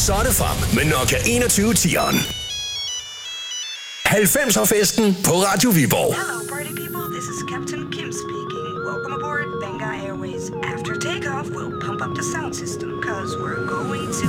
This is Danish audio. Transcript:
Så er det frem med Nokia 2110'eren. 90'er-festen på Radio Viborg. Hello, party people. This is Captain Kim speaking. Welcome aboard Benga Airways. After takeoff, we'll pump up the sound system, cause we're going to